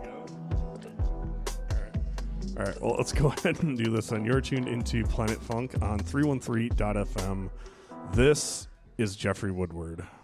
All right, well, let's go ahead and do this. And you're tuned into Planet Funk on 313.fm. This is Jeffrey Woodward.